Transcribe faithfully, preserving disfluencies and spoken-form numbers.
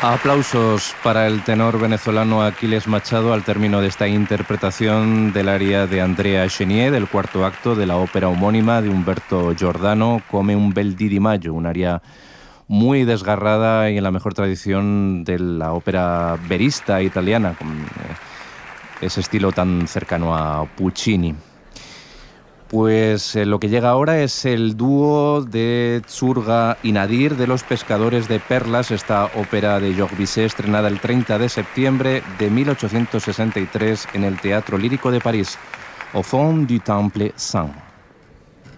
Aplausos para el tenor venezolano Aquiles Machado al término de esta interpretación del aria de Andrea Chenier del cuarto acto de la ópera homónima de Umberto Giordano, Come un bel dì di maggio, un aria muy desgarrada y en la mejor tradición de la ópera verista italiana, con ese estilo tan cercano a Puccini. Pues eh, lo que llega ahora es el dúo de Zurga y Nadir de Los Pescadores de Perlas, esta ópera de Georges Bizet estrenada el treinta de septiembre de mil ochocientos sesenta y tres en el Teatro Lírico de París, Au fond du Temple Saint.